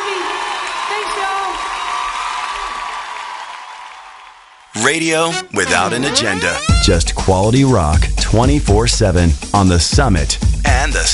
me. Thanks, y'all. Radio without an agenda. Just quality rock 24/7 on The Summit and the